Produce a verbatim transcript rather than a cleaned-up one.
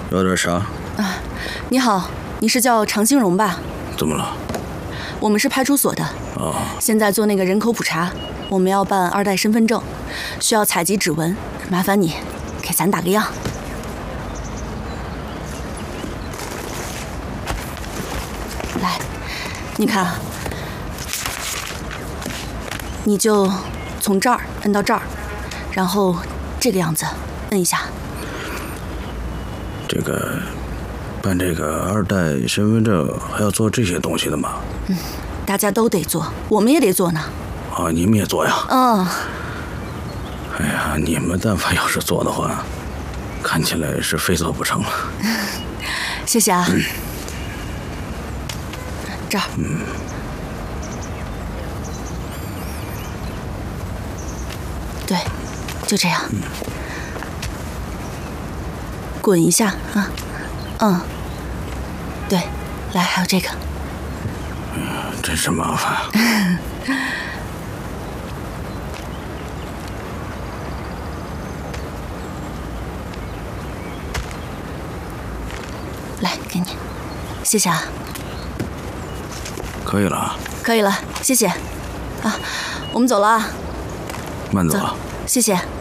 要点啥？ 啊，你好，你是叫常兴荣吧？ 怎么了？ 我们是派出所的。 哦。 现在做那个人口普查，我们要办二代身份证，需要采集指纹，麻烦你给咱打个样。来，你看啊，你就从这儿摁到这儿，然后这个样子摁一下。 这个办这个二代身份证还要做这些东西的吗？ 嗯，大家都得做，我们也得做呢。 啊，你们也做呀？ 嗯。 哎呀，你们但凡要是做的话，看起来是非做不成了。 谢谢啊。嗯、这儿。 嗯。 对，就这样。 嗯。 滚一下啊，嗯，对，来，还有这个。 哎呀，真是麻烦。 来，给你，谢谢啊。 可以了。 可以了，谢谢。啊，我们走了啊。 慢走啊。 谢谢。